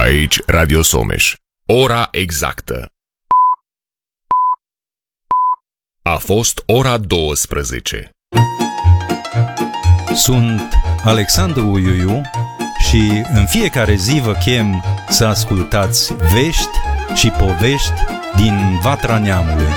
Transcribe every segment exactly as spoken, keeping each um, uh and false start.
Aici Radio Someș. Ora exactă. A fost ora douăsprezece. Sunt Alexandru Uiuiu și în fiecare zi vă chem să ascultați vești și povești din Vatra Neamului.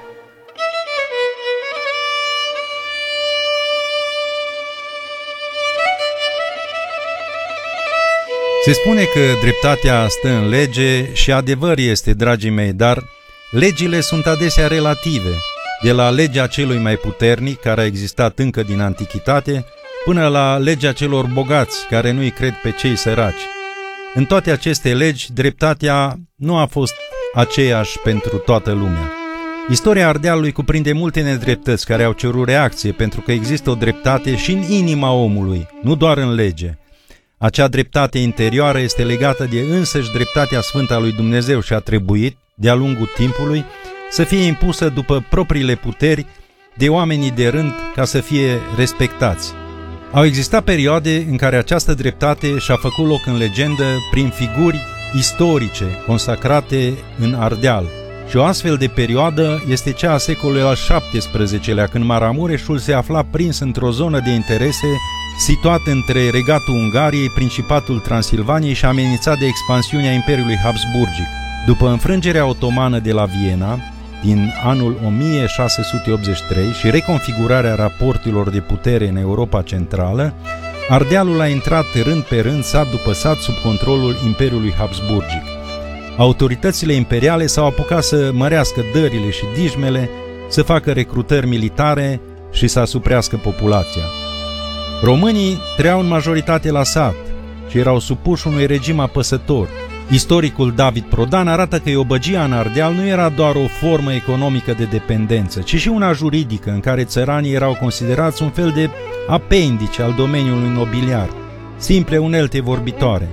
Se spune că dreptatea stă în lege și adevăr este, dragii mei, dar legile sunt adesea relative, de la legea celui mai puternic, care a existat încă din antichitate, până la legea celor bogați, care nu-i cred pe cei săraci. În toate aceste legi, dreptatea nu a fost aceeași pentru toată lumea. Istoria Ardealului cuprinde multe nedreptăți care au cerut reacție, pentru că există o dreptate și în inima omului, nu doar în lege. Acea dreptate interioară este legată de însăși dreptatea sfântă a lui Dumnezeu și a trebuit, de-a lungul timpului, să fie impusă după propriile puteri de oamenii de rând ca să fie respectați. Au existat perioade în care această dreptate și-a făcut loc în legendă prin figuri istorice consacrate în Ardeal. Și o astfel de perioadă este cea a secolului al șaptesprezecelea, când Maramureșul se afla prins într-o zonă de interese situat între Regatul Ungariei, Principatul Transilvaniei și amenințat de expansiunea Imperiului Habsburgic. După înfrângerea otomană de la Viena, din anul o mie șase sute optzeci și trei și reconfigurarea raporturilor de putere în Europa Centrală, Ardealul a intrat rând pe rând, sat după sat, sub controlul Imperiului Habsburgic. Autoritățile imperiale s-au apucat să mărească dările și dijmele, să facă recrutări militare și să asuprească populația. Românii trăiau în majoritate la sat și erau supuși unui regim apăsător. Istoricul David Prodan arată că iobăgia în Ardeal nu era doar o formă economică de dependență, ci și una juridică, în care țăranii erau considerați un fel de apendice al domeniului nobiliar, simple unelte vorbitoare.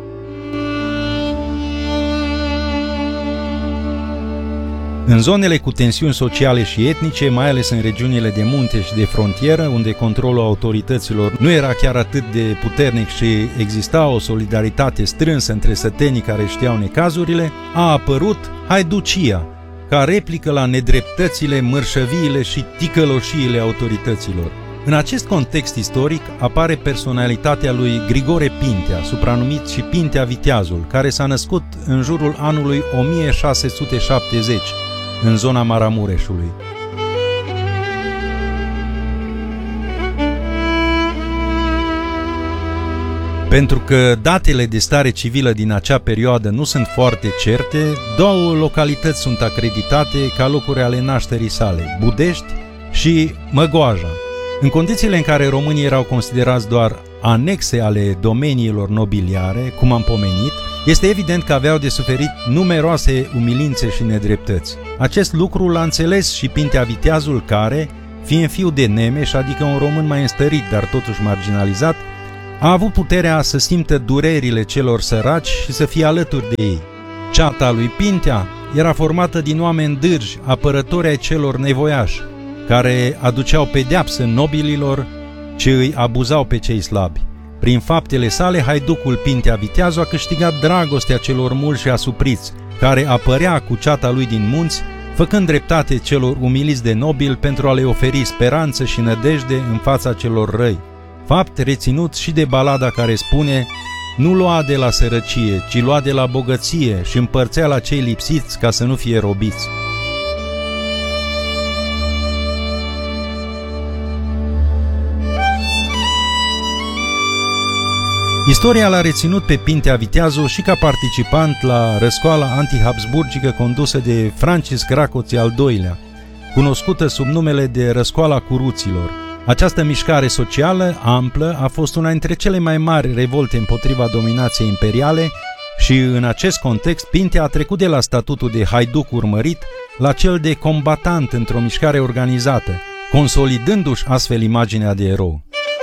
În zonele cu tensiuni sociale și etnice, mai ales în regiunile de munte și de frontieră, unde controlul autorităților nu era chiar atât de puternic și exista o solidaritate strânsă între sătenii care știau necazurile, a apărut haiducia, ca replică la nedreptățile, mărșăviile și ticăloșiile autorităților. În acest context istoric apare personalitatea lui Grigore Pintea, supranumit și Pintea Viteazul, care s-a născut în jurul anului o mie șase sute șaptezeci, în zona Maramureșului. Pentru că datele de stare civilă din acea perioadă nu sunt foarte certe, două localități sunt acreditate ca locuri ale nașterii sale, Budești și Măgoaja. În condițiile în care românii erau considerați doar anexe ale domeniilor nobiliare, cum am pomenit, este evident că aveau de suferit numeroase umilințe și nedreptăți. Acest lucru l-a înțeles și Pintea Viteazul care, fiind fiu de Nemeș, adică un român mai înstărit, dar totuși marginalizat, a avut puterea să simtă durerile celor săraci și să fie alături de ei. Ceata lui Pintea era formată din oameni dârji, apărători ai celor nevoiași, care aduceau pedeapsă nobililor ce îi abuzau pe cei slabi. Prin faptele sale, haiducul Pintea Viteazu a câștigat dragostea celor mulți și asupriți, care apărea cu ceata lui din munți, făcând dreptate celor umiliți de nobil pentru a le oferi speranță și nădejde în fața celor răi. Fapt reținut și de balada care spune: nu lua de la sărăcie, ci lua de la bogăție și împărțea la cei lipsiți ca să nu fie robiți. Istoria l-a reținut pe Pintea Viteazu și ca participant la răscoala antihabsburgică condusă de Francisc Racoți al doilea, cunoscută sub numele de Răscoala Curuților. Această mișcare socială amplă a fost una dintre cele mai mari revolte împotriva dominației imperiale și în acest context Pintea a trecut de la statutul de haiduc urmărit la cel de combatant într-o mișcare organizată, consolidându-și astfel imaginea de erou.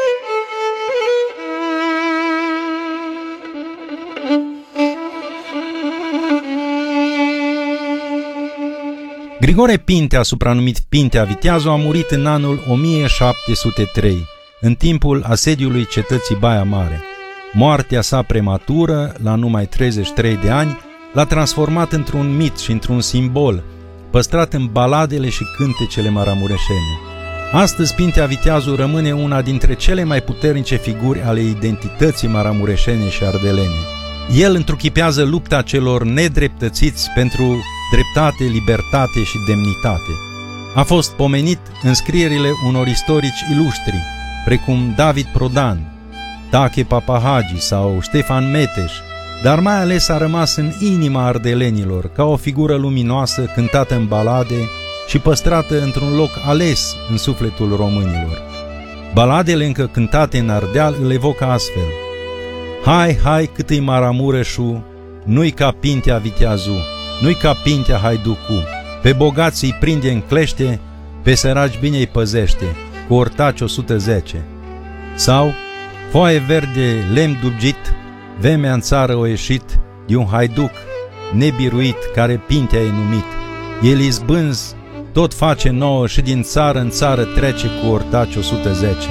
Grigore Pintea, supranumit Pintea Viteazu, a murit în anul o mie șapte sute trei, în timpul asediului cetății Baia Mare. Moartea sa prematură, la numai treizeci și trei de ani, l-a transformat într-un mit și într-un simbol, păstrat în baladele și cântecele maramureșene. Astăzi, Pintea Viteazu rămâne una dintre cele mai puternice figuri ale identității maramureșene și ardelene. El întruchipează lupta celor nedreptățiți pentru dreptate, libertate și demnitate. A fost pomenit în scrierile unor istorici ilustri, precum David Prodan, Tache Papahagi sau Ștefan Meteș, dar mai ales a rămas în inima ardelenilor ca o figură luminoasă cântată în balade și păstrată într-un loc ales în sufletul românilor. Baladele încă cântate în Ardeal îl evocă astfel: hai, hai, cât-i Maramureșu, nu-i ca Pintea Viteazu, nu-i ca Pintea Haiducu, pe bogați îi prinde în clește, pe săraci bine îi păzește, cu ortaci o sută zece. Sau, foaie verde, lemn dugit, vemea în țară o ieșit, de un haiduc nebiruit care Pintea e numit. El izbânz tot face nouă și din țară în țară trece cu ortaci o sută zece.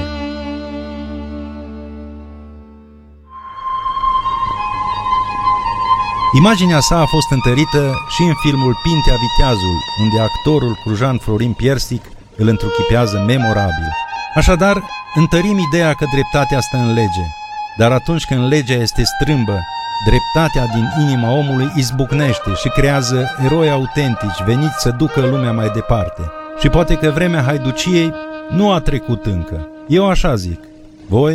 Imaginea sa a fost întărită și în filmul Pintea Viteazul, unde actorul crujan Florin Piersic îl întruchipează memorabil. Așadar, întărim ideea că dreptatea stă în lege, dar atunci când legea este strâmbă, dreptatea din inima omului izbucnește și creează eroi autentici veniți să ducă lumea mai departe. Și poate că vremea haiduciei nu a trecut încă. Eu așa zic. Voi?